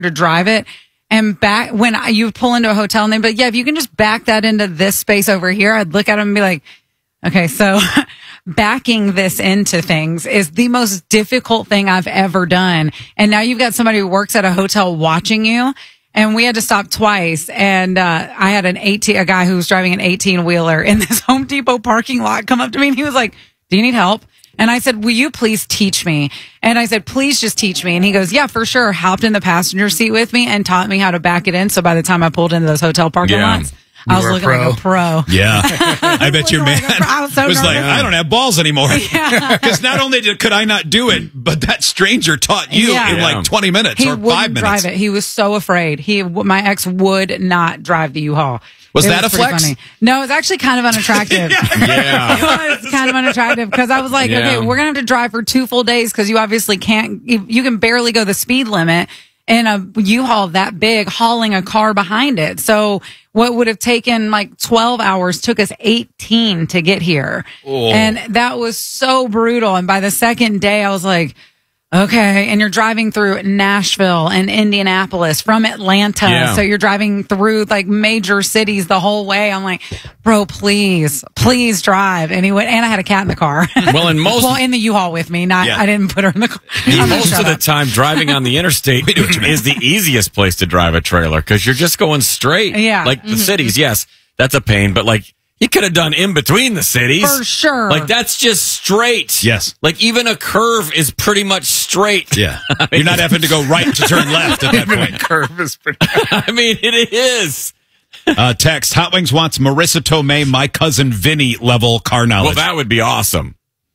to drive it. And back when you pull into a hotel and they'd be like, yeah, if you can just back that into this space over here, I'd look at them and be like, okay, so backing this into things is the most difficult thing I've ever done. And now you've got somebody who works at a hotel watching you. And we had to stop twice. And I had a guy who was driving an 18-wheeler in this Home Depot parking lot come up to me and he was like, do you need help? And I said, will you please teach me? And I said, please just teach me. And he goes, yeah, for sure. Hopped in the passenger seat with me and taught me how to back it in. So by the time I pulled into those hotel parking lots, I was looking like a pro. Yeah. I bet your man was like, I don't have balls anymore. Because not only could I not do it, but that stranger taught you in like 20 minutes or 5 minutes. Drive it. He was so afraid. My ex would not drive the U-Haul. Was that a flex? Funny. No, it was actually kind of unattractive. It was kind of unattractive because I was like, okay, we're going to have to drive for 2 full days because you obviously can't, you can barely go the speed limit in a U-Haul that big hauling a car behind it. So what would have taken like 12 hours took us 18 to get here. Oh. And that was so brutal. And by the second day, I was like, okay. And you're driving through Nashville and Indianapolis from Atlanta. Yeah. So you're driving through like major cities the whole way. I'm like, bro, please drive. And I had a cat in the car. Well, in the U-Haul with me. I didn't put her in the car. Most of the time driving on the interstate is the easiest place to drive a trailer because you're just going straight. Yeah. Like the cities. Yes, that's a pain. But like, you could have done in between the cities. For sure. Like, that's just straight. Yes. Like, even a curve is pretty much straight. Yeah. You're not having to go right to turn left at that point. A curve is pretty I mean, it is. Text, Hot Wings wants Marissa Tomei, my cousin Vinny level car knowledge. Well, that would be awesome.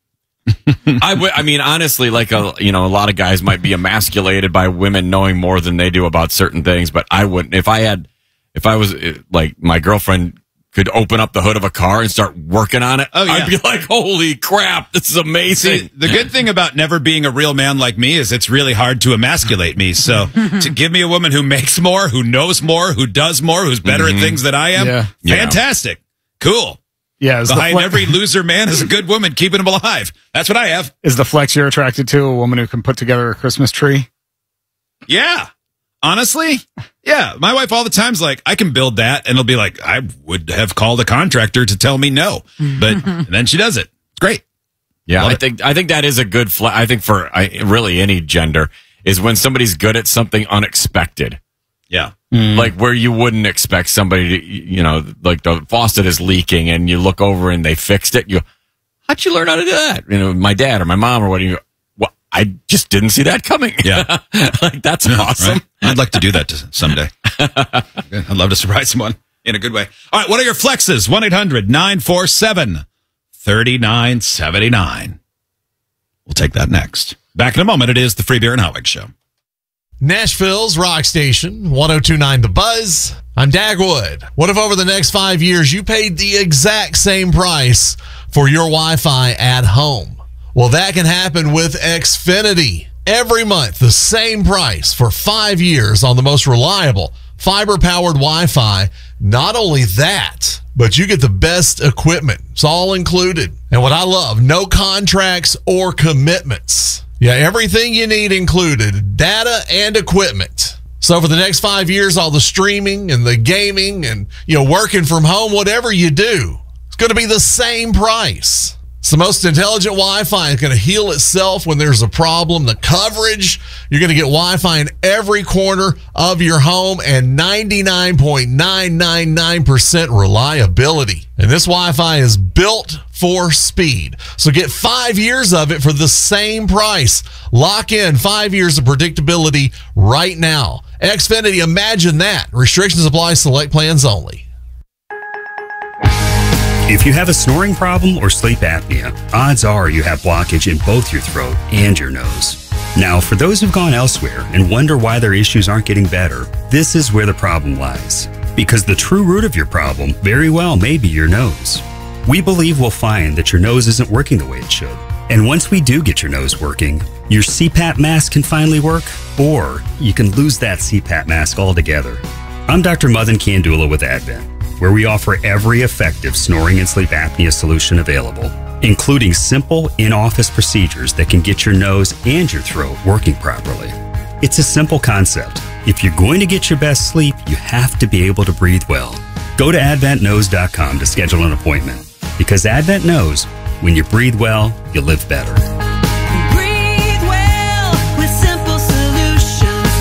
I mean, honestly, like, a lot of guys might be emasculated by women knowing more than they do about certain things, but I wouldn't. If I was, like, my girlfriend could open up the hood of a car and start working on it, I'd be like, holy crap, this is amazing. See, the good thing about never being a real man like me is it's really hard to emasculate me. So to give me a woman who makes more, who knows more, who does more, who's better at things than I am, fantastic. Cool. Yeah, behind every loser man is a good woman keeping him alive. That's what I have. Is the flex you're attracted to a woman who can put together a Christmas tree? Yeah. Honestly, yeah. My wife all the time's like, I can build that. And it'll be like, I would have called a contractor to tell me no. But and then she does it. It's great. Yeah, I think that is a good I think for really any gender is when somebody's good at something unexpected. Yeah. Like where you wouldn't expect somebody to, like the faucet is leaking and you look over and they fixed it. How'd you learn how to do that? My dad or my mom or what do you I just didn't see that coming. Yeah. Like, that's awesome. Right? I'd like to do that someday. I'd love to surprise someone in a good way. All right, what are your flexes? 1-800-947-3979. We'll take that next. Back in a moment. It is the Free Beer and Hot Wings Show. Nashville's Rock Station, 102.9 The Buzz. I'm Dagwood. What if over the next 5 years you paid the exact same price for your Wi-Fi at home? Well, that can happen with Xfinity. Every month, the same price for 5 years on the most reliable fiber-powered Wi-Fi. Not only that, but you get the best equipment. It's all included. And what I love, no contracts or commitments. Yeah, everything you need included, data and equipment. So for the next 5 years, all the streaming and the gaming and, working from home, whatever you do, it's going to be the same price. It's the most intelligent Wi-Fi. It's going to heal itself when there's a problem. The coverage, you're going to get Wi-Fi in every corner of your home and 99.999% reliability. And this Wi-Fi is built for speed. So get 5 years of it for the same price. Lock in 5 years of predictability right now. Xfinity, imagine that. Restrictions apply. Select plans only. If you have a snoring problem or sleep apnea, odds are you have blockage in both your throat and your nose. Now, for those who've gone elsewhere and wonder why their issues aren't getting better, this is where the problem lies. Because the true root of your problem very well may be your nose. We believe we'll find that your nose isn't working the way it should. And once we do get your nose working, your CPAP mask can finally work, or you can lose that CPAP mask altogether. I'm Dr. Madan Kandula with Advent, where we offer every effective snoring and sleep apnea solution available, including simple in-office procedures that can get your nose and your throat working properly. It's a simple concept. If you're going to get your best sleep, you have to be able to breathe well. Go to AdventKnows.com to schedule an appointment. Because Advent knows when you breathe well, you live better. Breathe well with simple solutions.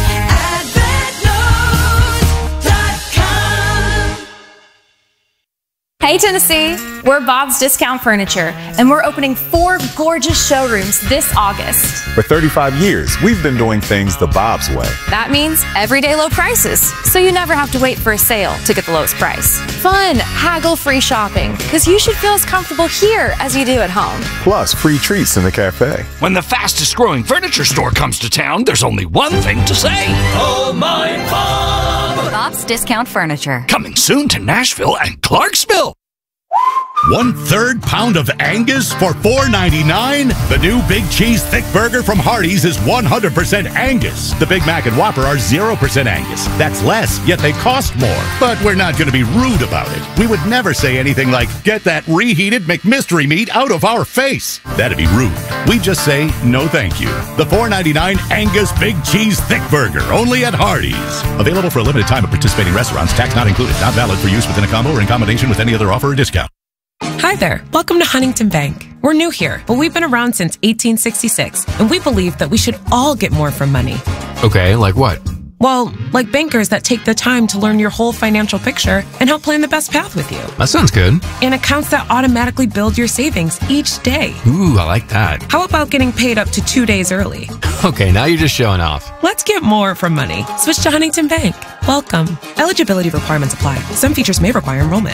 AdventKnows.com. Hey Tennessee, we're Bob's Discount Furniture, and we're opening 4 gorgeous showrooms this August. For 35 years, we've been doing things the Bob's way. That means everyday low prices, so you never have to wait for a sale to get the lowest price. Fun, haggle-free shopping, because you should feel as comfortable here as you do at home. Plus, free treats in the cafe. When the fastest growing furniture store comes to town, there's only one thing to say. Oh my Bob! Bob's Discount Furniture. Coming soon to Nashville and Clarksville. 1/3 pound of Angus for $4.99. The new Big Cheese Thick Burger from Hardee's is 100% Angus. The Big Mac and Whopper are 0% Angus. That's less, yet they cost more. But we're not going to be rude about it. We would never say anything like, get that reheated McMystery meat out of our face. That'd be rude. We just say, no thank you. The $4.99 Angus Big Cheese Thick Burger, only at Hardee's. Available for a limited time at participating restaurants. Tax not included. Not valid for use within a combo or in combination with any other offer or discount. Hi there. Welcome to Huntington Bank. We're new here, but we've been around since 1866, and we believe that we should all get more from money. Okay, like what? Well, like bankers that take the time to learn your whole financial picture and help plan the best path with you. That sounds good. And accounts that automatically build your savings each day. Ooh, I like that. How about getting paid up to 2 days early? Okay, now you're just showing off. Let's get more from money. Switch to Huntington Bank. Welcome. Eligibility requirements apply. Some features may require enrollment.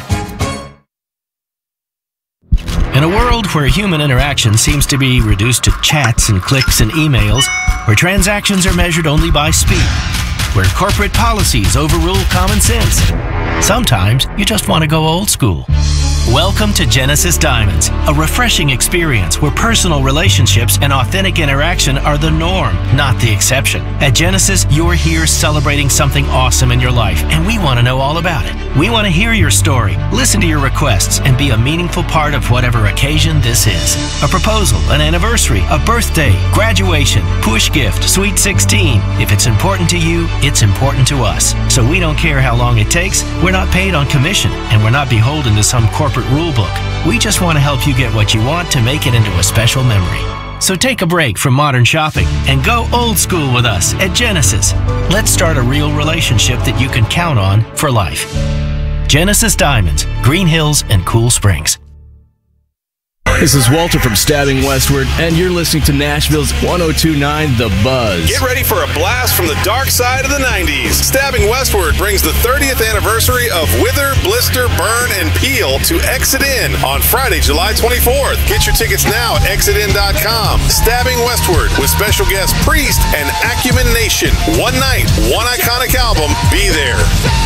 In a world where human interaction seems to be reduced to chats and clicks and emails, where transactions are measured only by speed, where corporate policies overrule common sense, sometimes you just want to go old school. Welcome to Genesis Diamonds, a refreshing experience where personal relationships and authentic interaction are the norm, not the exception. At Genesis, you're here celebrating something awesome in your life, and we want to know all about it. We want to hear your story, listen to your requests, and be a meaningful part of whatever occasion this is. A proposal, an anniversary, a birthday, graduation, push gift, sweet 16. If it's important to you, it's important to us. So we don't care how long it takes. We're not paid on commission, and we're not beholden to some corporate rule book. We just want to help you get what you want to make it into a special memory. So take a break from modern shopping and go old school with us at Genesis. Let's start a real relationship that you can count on for life. Genesis Diamonds, Green Hills and Cool Springs. This is Walter from Stabbing Westward, and you're listening to Nashville's 102.9 The Buzz. Get ready for a blast from the dark side of the 90s. Stabbing Westward brings the 30th anniversary of Wither, Blister, Burn, and Peel to Exit In on Friday, July 24th. Get your tickets now at exitin.com. Stabbing Westward with special guest Priest and Acumen Nation. One night, one iconic album. Be there.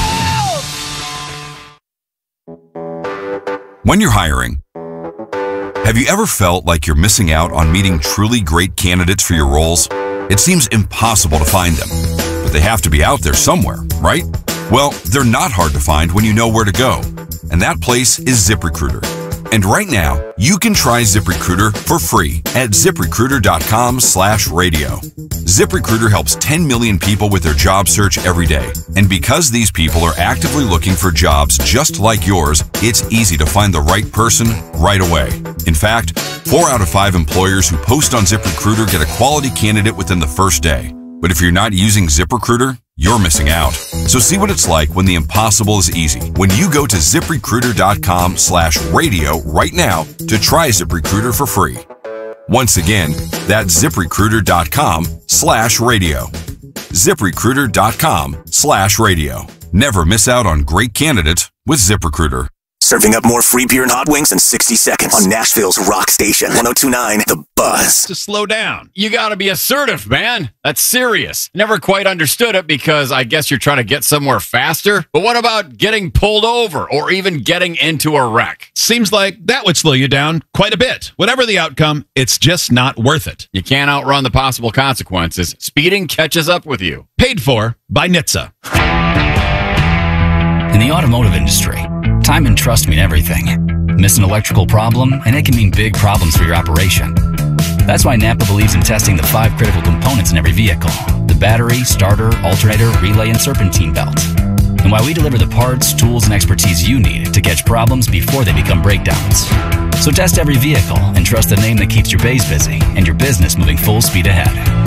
When you're hiring, have you ever felt like you're missing out on meeting truly great candidates for your roles? It seems impossible to find them, but they have to be out there somewhere, right? Well, they're not hard to find when you know where to go, and that place is ZipRecruiter. And right now, you can try ZipRecruiter for free at ZipRecruiter.com/radio. ZipRecruiter helps 10 million people with their job search every day. And because these people are actively looking for jobs just like yours, it's easy to find the right person right away. In fact, 4 out of 5 employers who post on ZipRecruiter get a quality candidate within the first day. But if you're not using ZipRecruiter, you're missing out. So see what it's like when the impossible is easy. When you go to ZipRecruiter.com/radio right now to try ZipRecruiter for free. Once again, that's ZipRecruiter.com/radio. ZipRecruiter.com/radio. Never miss out on great candidates with ZipRecruiter. Serving up more free beer and hot wings in 60 seconds on Nashville's Rock Station, 102.9 The Buzz. To slow down. You got to be assertive, man. That's serious. Never quite understood it because I guess you're trying to get somewhere faster. But what about getting pulled over or even getting into a wreck? Seems like that would slow you down quite a bit. Whatever the outcome, it's just not worth it. You can't outrun the possible consequences. Speeding catches up with you. Paid for by NHTSA. In the automotive industry, time and trust mean everything. Miss an electrical problem, and it can mean big problems for your operation. That's why Napa believes in testing the 5 critical components in every vehicle: the battery, starter, alternator, relay, and serpentine belt. And why we deliver the parts, tools, and expertise you need to catch problems before they become breakdowns. So test every vehicle and trust the name that keeps your bays busy and your business moving full speed ahead.